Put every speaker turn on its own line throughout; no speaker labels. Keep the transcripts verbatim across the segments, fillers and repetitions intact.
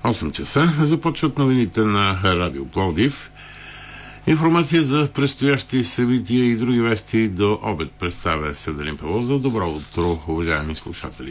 осем часа започват новините на Радио Пловдив. Информация за предстоящи събития и други вести до обед представя Седалин Павлов. Добро утро, уважаеми слушатели!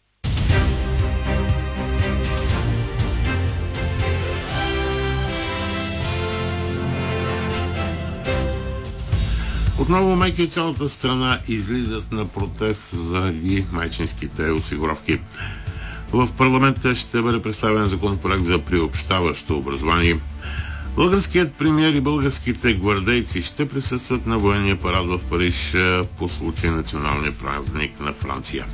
Отново майки от цялата страна излизат на протест заради майчинските осигуровки. В парламента ще бъде представен законопроект за приобщаващо образование. Българският премиер и българските гвардейци ще присъстват на военния парад в Париж по случай националния празник на Франция.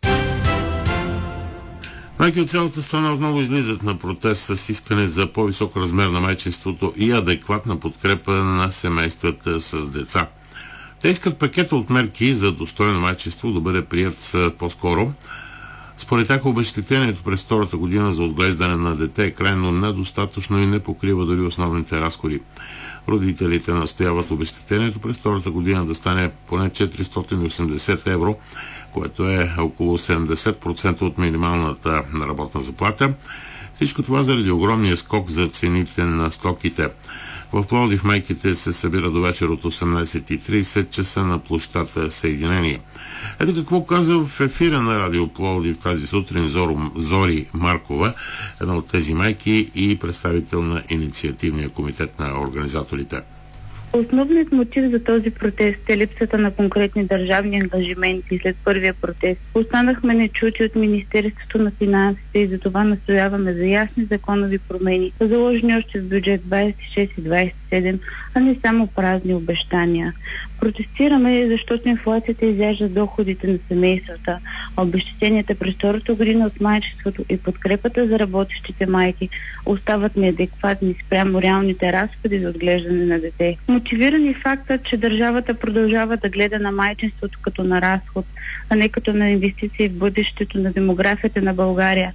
Майки от цялата страна отново излизат на протест с искане за по-висок размер на майчинството и адекватна подкрепа на семействата с деца. Те искат пакета от мерки за достойно майчинство да бъде прият по-скоро. Според тях обезщетението през втората година за отглеждане на дете е крайно недостатъчно и не покрива дори основните разходи. Родителите настояват обезщетението през втората година да стане поне четиристотин и осемдесет евро, което е около седемдесет процента от минималната работна заплата. Всичко това заради огромния скок за цените на стоките. В Пловдив майките се събира до вечер от осемнайсет и трийсет часа на площада Съединение. Ето какво каза в ефира на Радио Пловдив тази сутрин Зори Маркова, една от тези майки и представител на инициативния комитет на организаторите.
Основният мотив за този протест е липсата на конкретни държавни ангажименти след първия протест. Останахме нечути от Министерството на финансите и за това настояваме за ясни законови промени, заложени още в бюджет двайсет и шест и двайсет и седем, а не само празни обещания. Протестираме, защото инфлацията изяжда доходите на семействата, а обезщетенията през втората година от майчеството и подкрепата за работещите майки остават неадекватни спрямо реалните разходи за отглеждане на дете. Мотивирани факта, че държавата продължава да гледа на майчинството като на разход, а не като на инвестиции в бъдещето на демографията на България.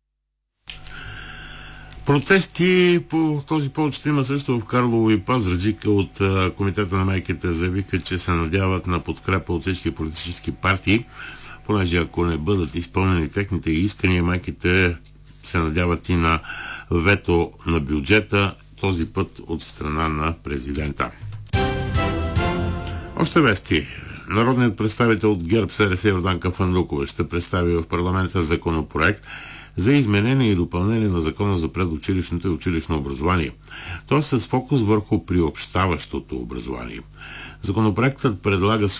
Протести по този повод ще има също в Карлово и Пазарджик. От а, Комитета на майките заявиха, че се надяват на подкрепа от всички политически партии, понеже ако не бъдат изпълнени техните искания, майките се надяват и на вето на бюджета, този път от страна на президента. Още вести. Народният представител от ГЕРБ СДС Йорданка Фандукова ще представи в парламента законопроект за изменение и допълнение на Закона за предучилищното и училищно образование. То е с фокус върху приобщаващото образование. Законопроектът предлага